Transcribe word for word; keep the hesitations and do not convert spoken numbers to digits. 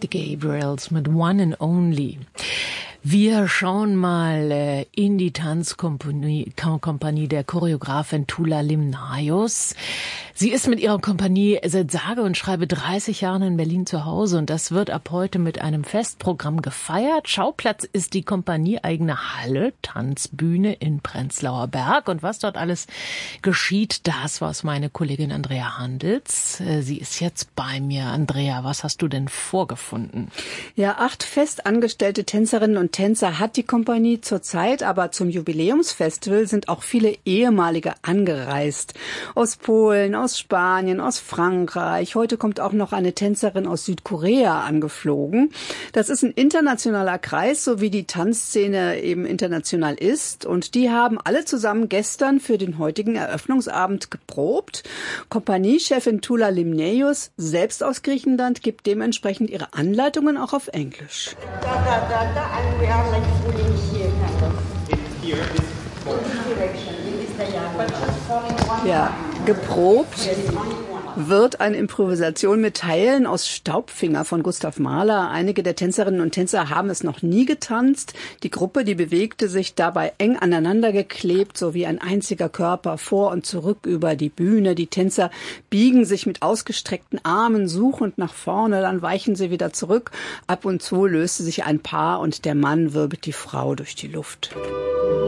Gabriels mit One and Only. Wir schauen mal äh, in die Tanzkompanie Kompanie der Choreografin Tula Limnaios. Sie ist mit ihrer Kompanie seit sage und schreibe dreißig Jahren in Berlin zu Hause und das wird ab heute mit einem Festprogramm gefeiert. Schauplatz ist die kompanieeigene Halle, Tanzbühne in Prenzlauer Berg. Und was dort alles geschieht, das weiß meine Kollegin Andrea Handels. Sie ist jetzt bei mir. Andrea, was hast du denn vorgefunden? Ja, acht festangestellte Tänzerinnen und Tänzer hat die Kompanie zurzeit, aber zum Jubiläumsfestival sind auch viele ehemalige angereist. Aus Polen, aus Spanien, aus Frankreich. Heute kommt auch noch eine Tänzerin aus Südkorea angeflogen. Das ist ein internationaler Kreis, so wie die Tanzszene eben international ist. Und die haben alle zusammen gestern für den heutigen Eröffnungsabend geprobt. Kompaniechefin Tula Limnaios, selbst aus Griechenland, gibt dementsprechend ihre Anleitungen auch auf Englisch. Da, da, da, da, and we are like pulling here, kind of. In here, this Direction. This is the young one. Just falling one. Ja, geprobt wird eine Improvisation mit Teilen aus Staubfinger von Gustav Mahler. Einige der Tänzerinnen und Tänzer haben es noch nie getanzt. Die Gruppe, die bewegte sich dabei eng aneinander geklebt, so wie ein einziger Körper vor und zurück über die Bühne. Die Tänzer biegen sich mit ausgestreckten Armen suchend nach vorne, dann weichen sie wieder zurück. Ab und zu löste sich ein Paar und der Mann wirbelt die Frau durch die Luft.